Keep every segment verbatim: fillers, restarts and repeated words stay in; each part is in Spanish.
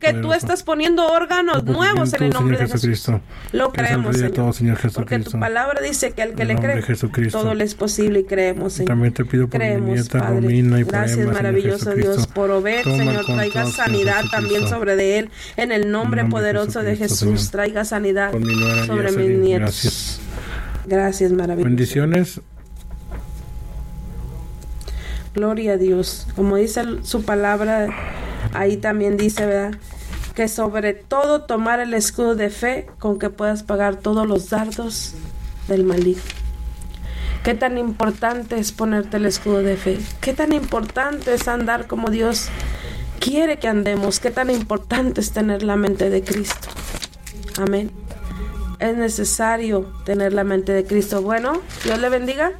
que tú estás poniendo órganos nuevos en el nombre de Jesús. Lo creemos, Señor, todo, Señor porque tu palabra dice que al que le cree, todo le es posible y creemos, Señor. También te pido por creemos, mi nieta, Padre. Romina y Gracias, Emma, maravilloso Dios, por Obed, Señor, traiga sanidad también sobre de él, en el nombre poderoso de Jesús, Señor. Traiga sanidad sobre mis nietos. Gracias. Gracias, maravilloso. Bendiciones. Gloria a Dios. Como dice su palabra, ahí también dice, ¿verdad?, que sobre todo tomar el escudo de fe con que puedas pagar todos los dardos del maligno. Qué tan importante es ponerte el escudo de fe. Qué tan importante es andar como Dios quiere que andemos. Qué tan importante es tener la mente de Cristo. Amén. Es necesario tener la mente de Cristo. Bueno, Dios le bendiga.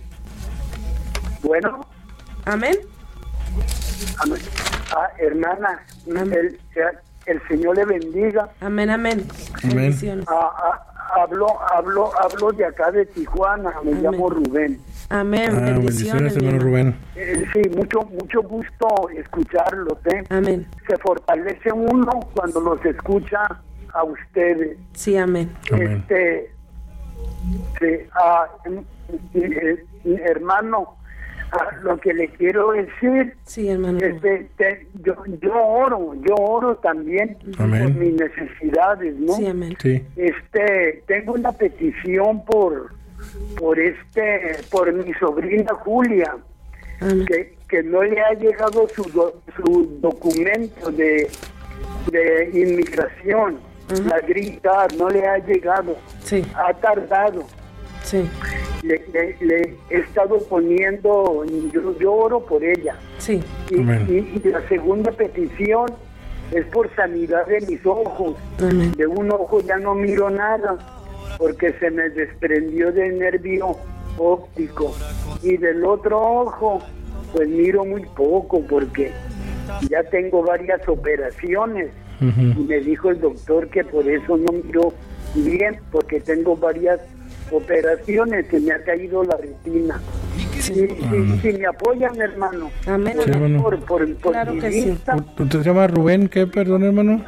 Bueno. Amén. Amén. Ah, hermana, amén. El, el Señor le bendiga. Amén, amén. Amén. Ah, ah, hablo, hablo, hablo de acá de Tijuana. Me amén. llamo Rubén. Amén. Ah, bendiciones, hermano Rubén. Eh, sí, mucho, mucho gusto escucharlos, ¿eh? Amén. Se fortalece uno cuando los escucha a ustedes. Sí, amén. Este, sí, ah, eh, eh, hermano. Ah, lo que le quiero decir, sí, hermano. Este, te, yo, yo oro, yo oro también amén. Por mis necesidades, ¿no? Sí, amén. Sí. Este, tengo una petición por, por este, por mi sobrina Julia, amén. que que no le ha llegado su do, su documento de de inmigración, uh-huh. la green card no le ha llegado, sí. ha tardado. Sí. Le, le, le he estado poniendo, yo, yo oro por ella. Sí. Y, y, y la segunda petición es por sanidad de mis ojos. Amén. De un ojo ya no miro nada porque se me desprendió del nervio óptico. Y del otro ojo, pues miro muy poco porque ya tengo varias operaciones. Uh-huh. Y me dijo el doctor que por eso no miro bien, porque tengo varias operaciones que me ha caído la retina. Sí. Si, si, si me apoyan, hermano. Amén. Sí, hermano. Por, por, por claro que vista. sí. ¿Tú te llamas Rubén? ¿Qué? Perdón, hermano.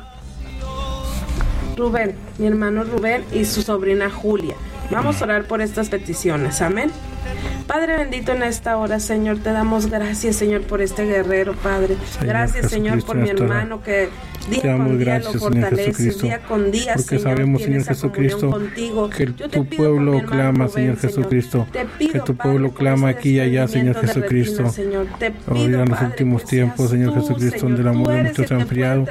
Rubén, mi hermano Rubén y su sobrina Julia. Vamos a orar por estas peticiones. Amén. Padre bendito, en esta hora, Señor, te damos gracias, Señor, por este guerrero, Padre. Señor, gracias, Señor, por mi hermano que día con día gracias, lo fortaleces, día con día, porque Señor, sabemos, Señor Jesucristo, contigo. Que tu pueblo clama, Señor Jesucristo, que tu pueblo clama aquí y allá, Señor Jesucristo. Hoy en los últimos tiempos, Señor Jesucristo, donde el amor de muchos se ha enfriado,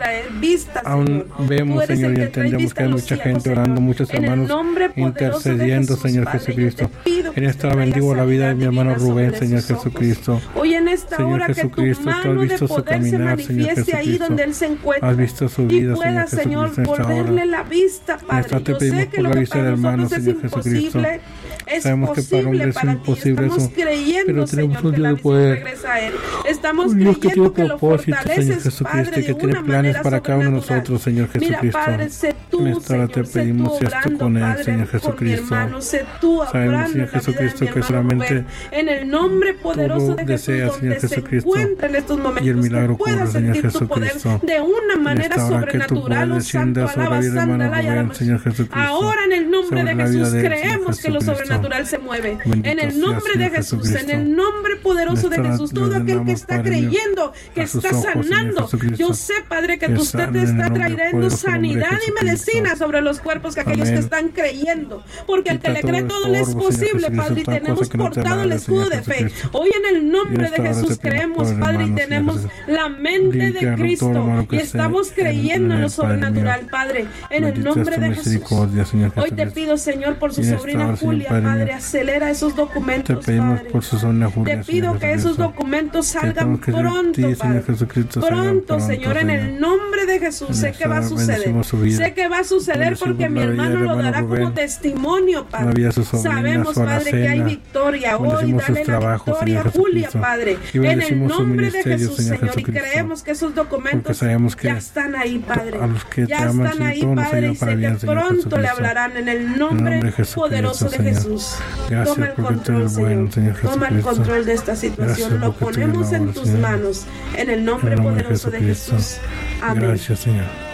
aún vemos, Señor, y entendemos que hay mucha gente orando, muchos hermanos intercediendo, Señor Jesucristo. En esta hora bendigo la vida de mi hermano Rubén, Señor Jesucristo. Hoy en esta Señor hora Jesucristo, que tu mano de poder se manifieste ahí donde él se encuentra. Has visto su vida, y pueda, Señor, Señor, volverle la vista, Padre. Yo sé que lo que para nosotros es imposible, es posible para ti. Estamos creyendo, Señor, que la visión regresa a él. Estamos creyendo que lo fortaleces, Padre, de una manera para cada uno de nosotros, Señor Jesucristo. Mira, Padre, sé tú, Señor, te pedimos sé tú esto con él, Padre, Señor Jesucristo. Por mi hermano, sé tú Sabemos, Señor Jesucristo, que solamente en el nombre poderoso de Jesús, desea, donde Señor se Jesucristo, encuentra en estos momentos, y el milagro que pueda ocurre, Señor sentir tu poder Jesucristo. de una manera sobrenatural. Oh, santo, alaba, santa, la Señor Jesucristo. Ahora en el nombre de Jesús de creemos que lo sobrenatural se mueve. Bendito en el nombre de Jesús, en el nombre poderoso de Jesús, todo aquel que está creyendo, que está sanando. Yo sé, Padre, que usted te está trayendo sanidad y medicina sobre los cuerpos que aquellos que están creyendo. Porque el que le cree todo le es posible, Padre, y tenemos portado el escudo de fe. Hoy en el nombre de Jesús creemos, Padre, y tenemos la mente de Cristo y estamos creyendo en lo sobrenatural, Padre, en el nombre de Jesús. Hoy te pido, Señor, por su sobrina Julia, Padre, acelera esos documentos, Padre. Te pido que esos documentos salgan pronto, Padre. Pronto, Señor, en el nombre de Jesús. Sé que va a suceder. Sé que va a suceder porque mi hermano lo dará como testimonio, Padre. Sabemos, Padre, que hay victoria. Hoy dale la victoria a Julia, Padre. En el nombre de Jesús, Señor. Y creemos que esos documentos ya están ahí, Padre. Ya están ahí, Padre. Y sé que pronto le hablarán en el nombre poderoso de Jesús. Toma el control, Señor. Toma el control de esta situación. Lo ponemos en tus manos. En el nombre poderoso de Jesús. Amén. Gracias, Señor.